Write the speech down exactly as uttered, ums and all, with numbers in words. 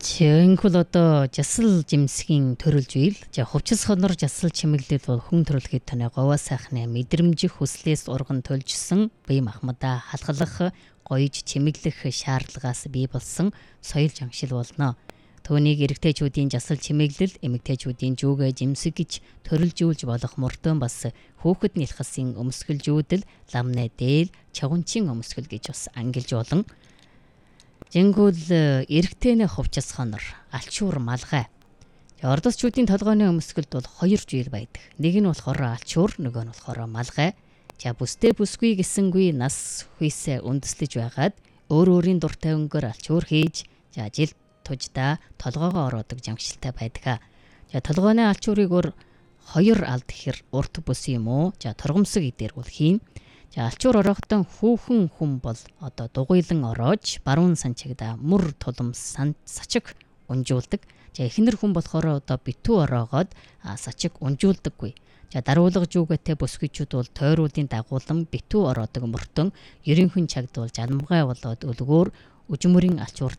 Энэ бол одоо жасал жимсгийн төрөлж үйл. За хувцас хонор жасал чимэглэл бол хүн төрөлхөд таны говаа сайхны мэдрэмжих хүслээс урган төлжсөн бие махбодаа халахлах, гоёж чимэглэх шаардлагаас бий болсон соёл жамшил болно. Түүнийг эрэгтэйчүүдийн жасал чимэглэл, эмэгтэйчүүдийн жүгэ жимсэг гэж төрөлжүүлж болох мөртөн бас хүүхэд нэлхасын өмсгөлжүүдэл, ламнэ дээл, чавунчин өмсгөл гэж бас ангилж болон Жингүүл эрэгтэйний хувцас хонор, алчуур малгай. Ордосчүүдийн толгойн өмсгөлд бол хоёр жийл байдаг. Нэг нь болохоор алчуур, нөгөө нь болохоор малгай. За бүстэй бүсгүй гисэнгүй нас хүйсээ үндэслэж байгаад өөр өөрийн дуртай өнгөөр алчуур хийж, за жил туждаа толгоогоо ороодог жамшилтай байдаг. За толгойн алчуурыг өөр хоёр алд ихэр урт бүс юм уу? За торгомсог идэр бол хийн. За алчуур орохдон хүүхэн хүн бол одоо дугуйлан ороож баруун санчигда мөр тулам сачиг унжуулдаг. За эхнэр хүн болохоор одоо битүү ороогоод сачиг унжуулдаггүй. За даруулга жүгэтэй бүсгүйчүүд бол тойруулын дагуулan битүү ороодог мөртөн ерөнхөн чагд бол жалмгай болоод өлгөөр үжмөрийн алчуур